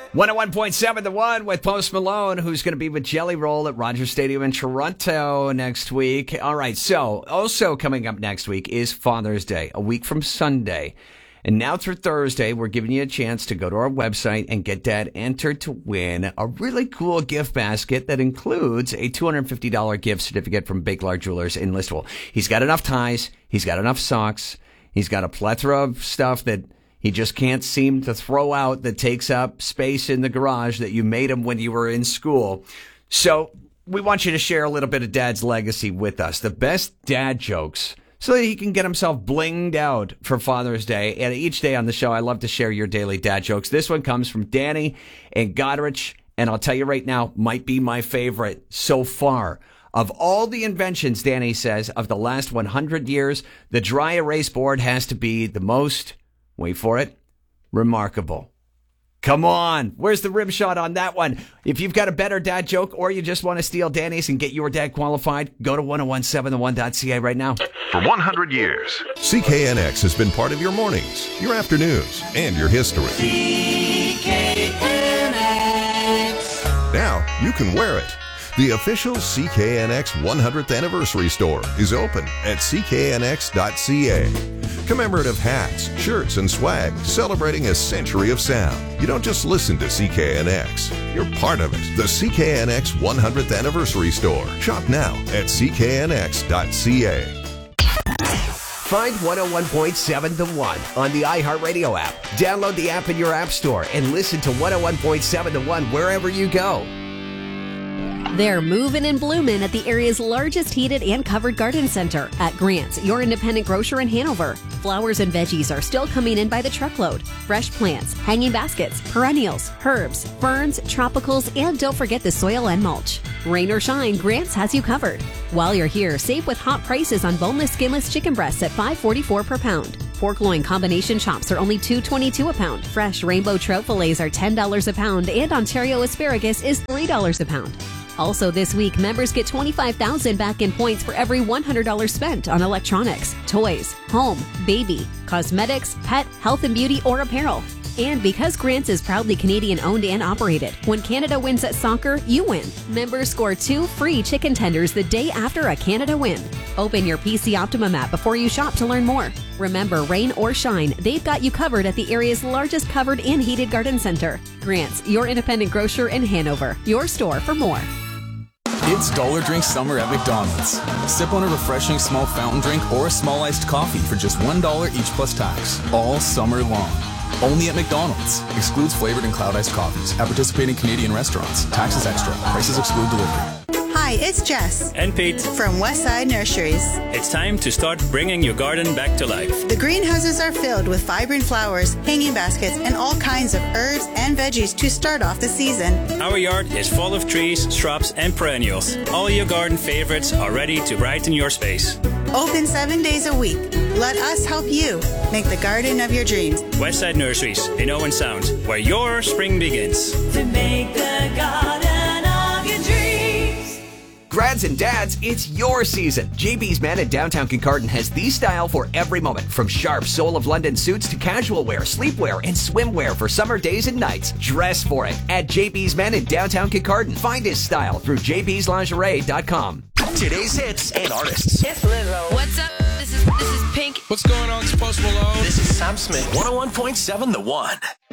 101.7 The One with Post Malone, who's going to be with Jelly Roll at Rogers Stadium in Toronto next week. All right, so also coming up next week is Father's Day, a week from Sunday. And now through Thursday, we're giving you a chance to go to our website and get Dad entered to win a really cool gift basket that includes a $250 gift certificate from Bakelard Jewelers in Listowel. He's got enough ties. He's got enough socks. He's got a plethora of stuff that he just can't seem to throw out that takes up space in the garage that you made him when you were in school. So we want you to share a little bit of Dad's legacy with us. The best dad jokes so that he can get himself blinged out for Father's Day. And each day on the show, I love to share your daily dad jokes. This one comes from Danny and Goderich, and I'll tell you right now, might be my favorite so far. Of all the inventions, Danny says, of the last 100 years, the dry erase board has to be the most, wait for it, remarkable. Come on. Where's the rim shot on that one? If you've got a better dad joke or you just want to steal Danny's and get your dad qualified, go to 1017theone.ca right now. For 100 years, CKNX has been part of your mornings, your afternoons, and your history. CKNX. Now you can wear it. The official CKNX 100th anniversary store is open at cknx.ca. Commemorative hats, shirts, and swag celebrating a century of sound. You don't just listen to CKNX. You're part of it. The CKNX 100th anniversary store. Shop now at cknx.ca. Find 101.7 The One on the iHeartRadio app. Download the app in your app store and listen to 101.7 The One wherever you go. They're moving and blooming at the area's largest heated and covered garden center at Grant's, your independent grocer in Hanover. Flowers and veggies are still coming in by the truckload. Fresh plants, hanging baskets, perennials, herbs, ferns, tropicals, and don't forget the soil and mulch. Rain or shine, Grant's has you covered. While you're here, save with hot prices on boneless, skinless chicken breasts at $5.44 per pound. Pork loin combination chops are only $2.22 a pound. Fresh rainbow trout fillets are $10 a pound, and Ontario asparagus is $3 a pound. Also this week, members get $25,000 back in points for every $100 spent on electronics, toys, home, baby, cosmetics, pet, health and beauty, or apparel. And because Grant's is proudly Canadian owned and operated, when Canada wins at soccer, you win. Members score 2 free chicken tenders the day after a Canada win. Open your PC Optimum app before you shop to learn more. Remember, rain or shine, they've got you covered at the area's largest covered and heated garden center. Grant's, your independent grocer in Hanover. Your store for more. It's Dollar Drink Summer at McDonald's. Sip on a refreshing small fountain drink or a small iced coffee for just $1 each plus tax, all summer long. Only at McDonald's. Excludes flavored and cloud iced coffees at participating Canadian restaurants. Taxes extra. Prices exclude delivery. Hi, it's Jess. And Pete. From Westside Nurseries. It's time to start bringing your garden back to life. The greenhouses are filled with vibrant flowers, hanging baskets, and all kinds of herbs and veggies to start off the season. Our yard is full of trees, shrubs, and perennials. All your garden favorites are ready to brighten your space. Open 7 days a week. Let us help you make the garden of your dreams. Westside Nurseries in Owen Sound, where your spring begins. To make the garden of your dreams. Grads and dads, it's your season. JB's Men in downtown Kincardine has the style for every moment. From sharp Soul of London suits to casual wear, sleepwear, and swimwear for summer days and nights. Dress for it at JB's Men in downtown Kincardine. Find his style through jbslingerie.com. Today's hits and artists. It's Lizzo. What's up? This is Pink. What's going on? It's Post Malone. This is Sam Smith. 101.7 The One.